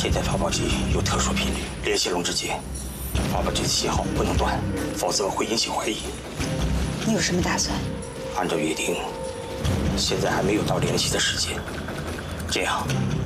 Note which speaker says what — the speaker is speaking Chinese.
Speaker 1: 现在发报机有特殊频率，联系龙之间，发报机的信号不能断，否则会引起怀疑。
Speaker 2: 你有什么打算？
Speaker 1: 按照约定，现在还没有到联系的时间。这样，